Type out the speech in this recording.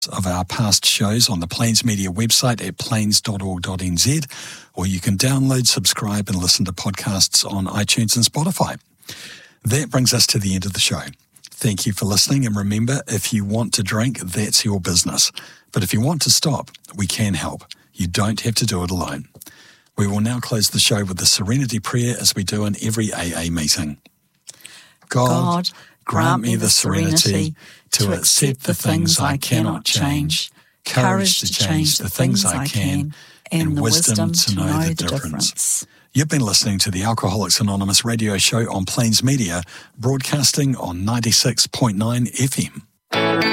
of our past shows on the Plains Media website at plains.org.nz, or you can download, subscribe and listen to podcasts on iTunes and Spotify. That brings us to the end of the show. Thank you for listening, and remember, if you want to drink, that's your business. But if you want to stop, we can help. You don't have to do it alone. We will now close the show with the Serenity Prayer as we do in every AA meeting. God, grant me the serenity to accept the things I cannot change, courage to change the things I can, and wisdom to know the difference. You've been listening to the Alcoholics Anonymous radio show on Plains Media, broadcasting on 96.9 FM.